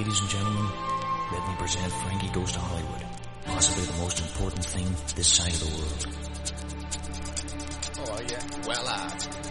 ladies and gentlemen, let me present Frankie Goes to Hollywood. Possibly the most important thing this side of the world. Oh, yeah. Well,